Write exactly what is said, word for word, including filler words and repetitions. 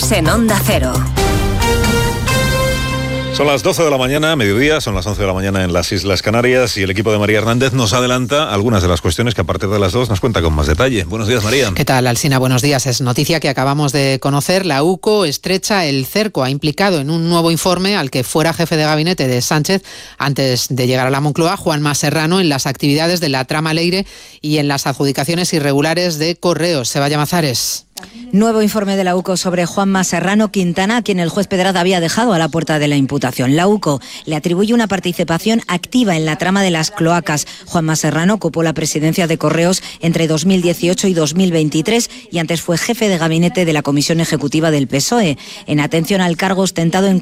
Noticias en Onda Cero. Son las doce de la mañana, mediodía, son las once de la mañana en las Islas Canarias y el equipo de María Hernández nos adelanta algunas de las cuestiones que a partir de las dos nos cuenta con más detalle. Buenos días, María. ¿Qué tal, Alsina? Buenos días. Es noticia que acabamos de conocer. La UCO estrecha el cerco. Ha implicado en un nuevo informe al que fuera jefe de gabinete de Sánchez antes de llegar a la Moncloa, Juanma Serrano, en las actividades de la trama Leire y en las adjudicaciones irregulares de Correos. Sebaya Mazares. Nuevo informe de la UCO sobre Juanma Serrano Quintana, a quien el juez Pedraza había dejado a la puerta de la imputación. La UCO le atribuye una participación activa en la trama de las cloacas. Juanma Serrano ocupó la presidencia de Correos entre dos mil dieciocho y dos mil veintitrés y antes fue jefe de gabinete de la Comisión Ejecutiva del P S O E. En atención al cargo ostentado en